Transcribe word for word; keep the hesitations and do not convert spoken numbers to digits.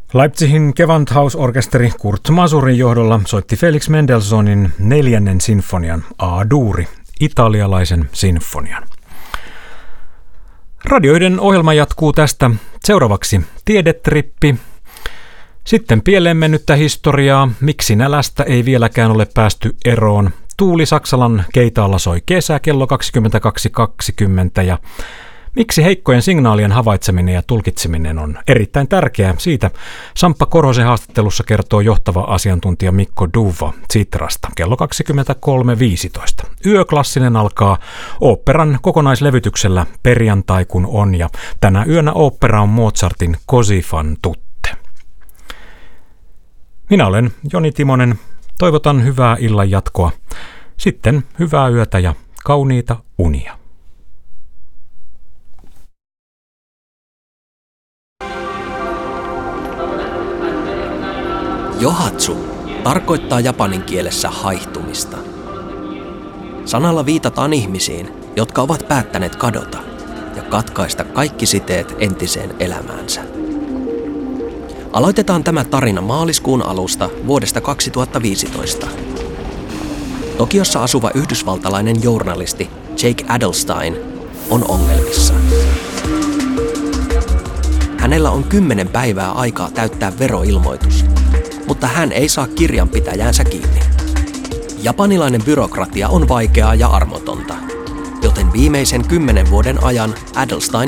Leipzigin Gewandhausorkesteri Kurt Masurin johdolla soitti Felix Mendelssohnin neljännen sinfonian A-duuri, italialaisen sinfonian. Radioiden ohjelma jatkuu tästä seuraavaksi tiedetrippi. Sitten pieleen mennyttä historiaa, miksi nälästä ei vieläkään ole päästy eroon. Tuuli Saksalan keitaalla soi kesä kello kaksikymmentäkaksi kaksikymmentä ja miksi heikkojen signaalien havaitseminen ja tulkitseminen on erittäin tärkeää. Siitä Samppa Korhosen haastattelussa kertoo johtava asiantuntija Mikko Duva Sitrasta kello kaksikymmentäkolme viisitoista. Yöklassinen alkaa oopperan kokonaislevytyksellä Perjantai kun on ja tänä yönä ooppera on Mozartin Così fan tutte. Minä olen Joni Timonen. Toivotan hyvää illan jatkoa. Sitten hyvää yötä ja kauniita unia. Johatsu tarkoittaa japanin kielessä haihtumista. Sanalla viitataan ihmisiin, jotka ovat päättäneet kadota ja katkaista kaikki siteet entiseen elämäänsä. Aloitetaan tämä tarina maaliskuun alusta vuodesta kaksituhattaviisitoista. Tokiossa asuva yhdysvaltalainen journalisti Jake Adelstein on ongelmissa. Hänellä on kymmenen päivää aikaa täyttää veroilmoitus, mutta hän ei saa kirjanpitäjäänsä kiinni. Japanilainen byrokratia on vaikeaa ja armotonta, joten viimeisen kymmenen vuoden ajan Adelstein